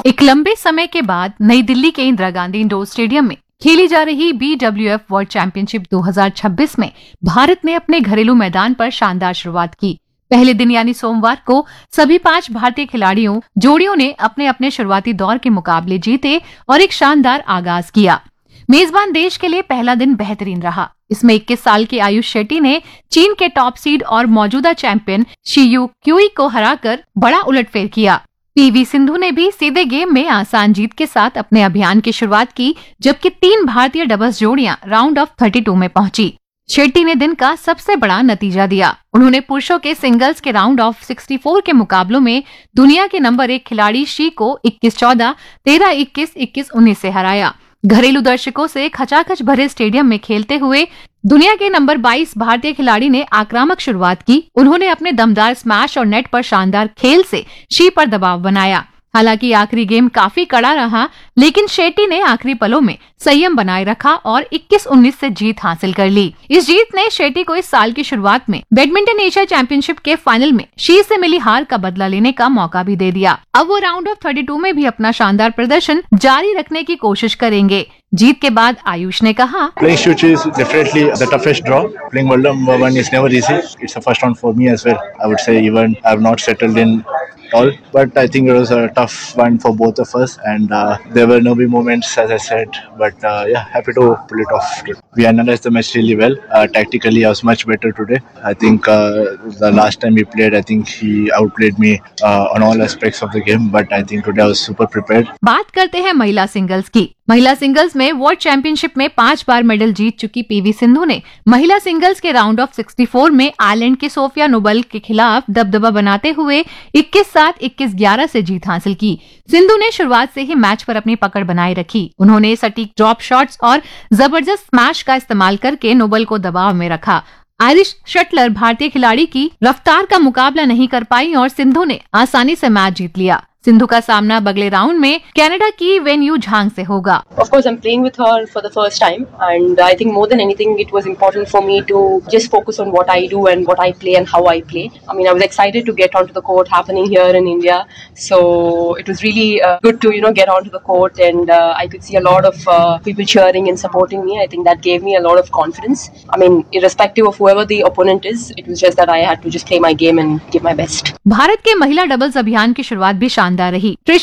एक लंबे समय के बाद नई दिल्ली के इंदिरा गांधी इंडोर स्टेडियम में खेली जा रही BWF वर्ल्ड चैंपियनशिप 2026 में भारत ने अपने घरेलू मैदान पर शानदार शुरुआत की। पहले दिन यानी सोमवार को सभी 5 भारतीय जोड़ियों ने अपने अपने शुरुआती दौर के मुकाबले जीते और एक शानदार आगाज किया। मेजबान देश के लिए पहला दिन बेहतरीन रहा। इसमें 21 साल के आयुष शेट्टी ने चीन के टॉप सीड और मौजूदा चैंपियन शियू क्यूई को हराकर बड़ा उलटफेर किया। PV सिंधु ने भी सीधे गेम में आसान जीत के साथ अपने अभियान की शुरुआत की, जबकि 3 भारतीय डबल्स जोड़ियां राउंड ऑफ 32 में पहुंची। शेट्टी ने दिन का सबसे बड़ा नतीजा दिया। उन्होंने पुरुषों के सिंगल्स के राउंड ऑफ 64 के मुकाबलों में दुनिया के नंबर 1 खिलाड़ी शी को 21-14, 13-21, 21-19 से हराया। घरेलू दर्शकों से खचाखच भरे स्टेडियम में खेलते हुए दुनिया के नंबर 22 भारतीय खिलाड़ी ने आक्रामक शुरुआत की। उन्होंने अपने दमदार स्मैश और नेट पर शानदार खेल से शी पर दबाव बनाया। हालांकि आखिरी गेम काफी कड़ा रहा, लेकिन शेट्टी ने आखिरी पलों में संयम बनाए रखा और 21-19 से जीत हासिल कर ली। इस जीत ने शेट्टी को इस साल की शुरुआत में बैडमिंटन एशिया चैंपियनशिप के फाइनल में शी से मिली हार का बदला लेने का मौका भी दे दिया। अब वो राउंड ऑफ 32 में भी अपना शानदार प्रदर्शन जारी रखने की कोशिश करेंगे। जीत के बाद आयुष ने कहा, Playing Shuchi is definitely the toughest draw. Playing World Number 1 is never easy. It's a first round for me as well. I would say even I have not settled in all, but I think it was a tough one for both of us, and there were no big moments, as I said. But yeah, happy to pull it off. We analyzed the match really well. Tactically, I was much better today. I think the last time we played, I think he outplayed me on all aspects of the game. But I think today I was super prepared. बात करते हैं महिला singles की। महिला singles में world championship में 5 बार medal जीत चुकी PV Sindhu ने महिला सिंगल्स के राउंड ऑफ 64 में आयरलैंड की सोफिया नोबल के खिलाफ दबदबा बनाते हुए 21-7, 21-11 से जीत हासिल की। सिंधु ने शुरुआत से ही मैच पर अपनी पकड़ बनाए रखी। उन्होंने सटीक ड्रॉप शॉट्स और जबरदस्त स्मैश का इस्तेमाल करके नोबल को दबाव में रखा। आयरिश शटलर भारतीय खिलाड़ी की रफ्तार का मुकाबला नहीं कर पाई और सिंधु ने आसानी से मैच जीत लिया। सिंधु का सामना अगले राउंड में कनाडा की वेन यू झांग से होगा। Of course, I'm playing with her for the first time, and I think more than anything, it was important for me to just focus on what I do and what I play and how I play. I mean, I was excited to get onto the court happening here in India, so it was really good to get onto the court, and I could see a lot of people cheering and supporting me. I think that gave me a lot of confidence. I mean, irrespective of whoever the opponent is, it was just that I had to just play my game and give my best. Bharat के महिला doubles अभियान की शुरुआत भी शानदार रही।